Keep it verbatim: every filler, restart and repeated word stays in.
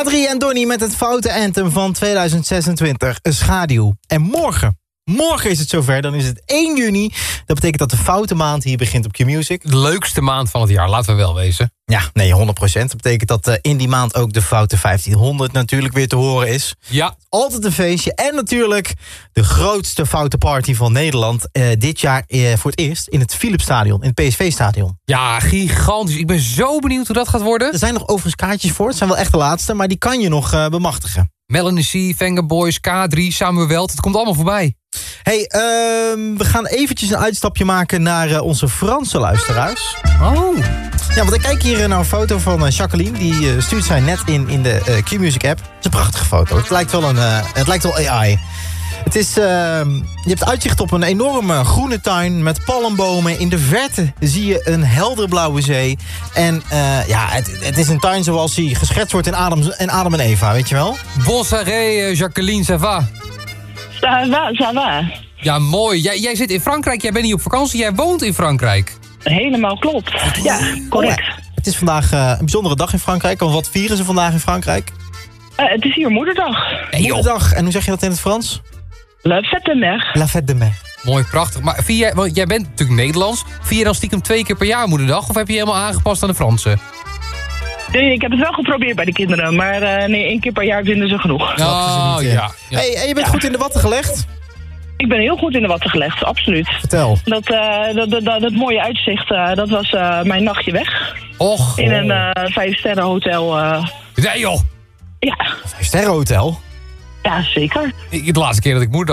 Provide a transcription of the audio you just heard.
Adrie en Donnie met het foute anthem van tweeduizend zesentwintig, een schaduw. En morgen, morgen is het zover, dan is het één juni. Dat betekent dat de foute maand hier begint op Q-Music. De leukste maand van het jaar, laten we wel wezen. Ja, nee, honderd procent. Dat betekent dat uh, in die maand ook de foute vijftienhonderd natuurlijk weer te horen is. Ja. Altijd een feestje. En natuurlijk de grootste foute party van Nederland. Uh, dit jaar uh, voor het eerst in het Philipsstadion, in het P S V-stadion. Ja, gigantisch. Ik ben zo benieuwd hoe dat gaat worden. Er zijn nog overigens kaartjes voor. Het zijn wel echt de laatste, maar die kan je nog uh, bemachtigen. Melanie C, Vengaboys, K drie, Samuel Welt. Het komt allemaal voorbij. Hey, uh, we gaan eventjes een uitstapje maken naar uh, onze Franse luisteraars. Oh. Ja, want ik kijk hier naar een foto van uh, Jacqueline. Die uh, stuurt zij net in, in de uh, Q-Music app. Het is een prachtige foto. Het lijkt wel, een, uh, het lijkt wel A I. Het is, uh, je hebt uitzicht op een enorme groene tuin met palmbomen. In de verte zie je een helderblauwe zee. En uh, ja, het, het is een tuin zoals die geschetst wordt in Adam, in Adam en Eva, weet je wel? Bon saré, Jacqueline, ça va? Ça va, ça va. Ja, mooi. Jij, jij zit in Frankrijk, jij bent niet op vakantie, jij woont in Frankrijk. Helemaal klopt. Ja, correct. Oh ja. Het is vandaag uh, een bijzondere dag in Frankrijk. Want wat vieren ze vandaag in Frankrijk? Uh, het is hier moederdag. Hey, joh. Moederdag. En hoe zeg je dat in het Frans? La fête de mer. La fête de mer. Mooi, prachtig. Maar vier jij, want jij bent natuurlijk Nederlands. Vier je dan stiekem twee keer per jaar moederdag? Of heb je helemaal aangepast aan de Fransen? Nee, ik heb het wel geprobeerd bij de kinderen. Maar uh, nee, één keer per jaar vinden ze genoeg. Oh, niet, uh. ja. ja. Hey, en je bent Ja. goed in de watten gelegd? Ik ben heel goed in de watten gelegd, absoluut. Vertel. Dat, uh, dat, dat, dat, dat mooie uitzicht, uh, dat was uh, mijn nachtje weg. Och. In een uh, vijfsterren hotel. Uh, Nee joh. ja, Vijf sterren hotel. ja, zeker. Ik, de laatste keer dat ik moeder